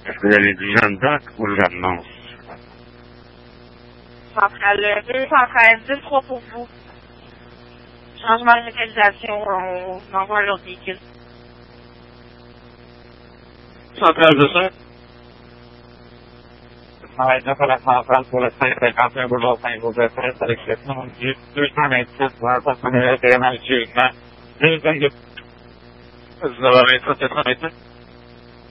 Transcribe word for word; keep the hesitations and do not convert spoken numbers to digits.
Est-ce que vous avez dit Jeanne d'Arc ou Jeanne Mance? Centrale deux, centrale dix trois pour vous. Changement de localisation, on envoie un autre véhicule. Centrale de ça? Travaille neuf à la centrale pour le cinq cent cinquante et un boulevard Saint-Joseph avec l'exception du deux cent vingt-six pour un personnel intérimaire actuellement. deux vingt-deux. dix-neuf vingt-sept quatre-vingt-sept.